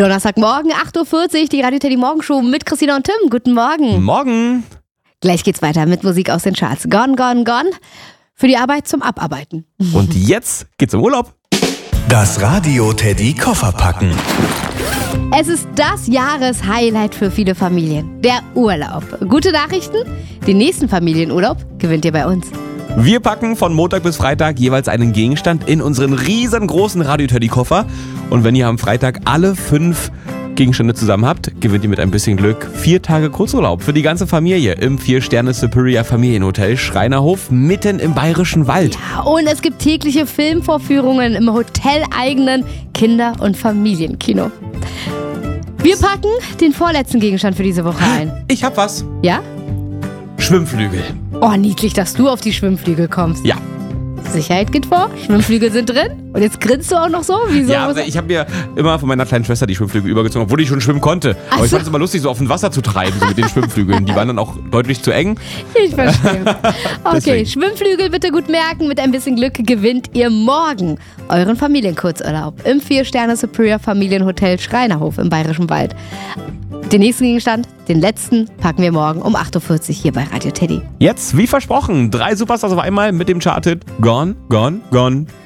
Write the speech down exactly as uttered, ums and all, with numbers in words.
Donnerstagmorgen, acht Uhr vierzig, die Radio Teddy Morgenshow mit Christina und Tim. Guten Morgen. Morgen. Gleich geht's weiter mit Musik aus den Charts. Gone, gone, gone. Für die Arbeit zum Abarbeiten. Und jetzt geht's im Urlaub. Das Radio Teddy Kofferpacken. Es ist das Jahreshighlight für viele Familien. Der Urlaub. Gute Nachrichten? Den nächsten Familienurlaub gewinnt ihr bei uns. Wir packen von Montag bis Freitag jeweils einen Gegenstand in unseren riesengroßen Radio Teddy Koffer. Und wenn ihr am Freitag alle fünf Gegenstände zusammen habt, gewinnt ihr mit ein bisschen Glück vier Tage Kurzurlaub für die ganze Familie im vier Sterne Superior Familienhotel Schreinerhof mitten im Bayerischen Wald. Ja, und es gibt tägliche Filmvorführungen im hoteleigenen Kinder- und Familienkino. Wir packen den vorletzten Gegenstand für diese Woche ein. Ich hab was. Ja? Schwimmflügel. Oh, niedlich, dass du auf die Schwimmflügel kommst. Ja. Sicherheit geht vor, Schwimmflügel sind drin. Und jetzt grinst du auch noch so? Wieso? Ja, also ich habe mir immer von meiner kleinen Schwester die Schwimmflügel übergezogen, obwohl ich schon schwimmen konnte. Ach Aber ich so. fand es immer lustig, so auf dem Wasser zu treiben, so mit den Schwimmflügeln. Die waren dann auch deutlich zu eng. Ich verstehe. Okay, Deswegen. Schwimmflügel bitte gut merken. Mit ein bisschen Glück gewinnt ihr morgen euren Familienkurzurlaub im vier Sterne Superior Familienhotel Schreinerhof im Bayerischen Wald. Den nächsten Gegenstand, den letzten, packen wir morgen um acht Uhr vierzig hier bei Radio Teddy. Jetzt, wie versprochen, drei Superstars auf einmal mit dem Charted Gone, Gone, Gone.